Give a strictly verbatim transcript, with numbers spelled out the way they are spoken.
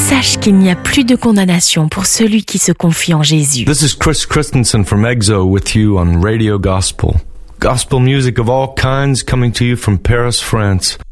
sache qu'il n'y a plus de condamnation pour celui qui se confie en Jésus. This is Chris Christensen from EXO with you on Radio Gospel. Gospel music of all kinds coming to you from Paris, France.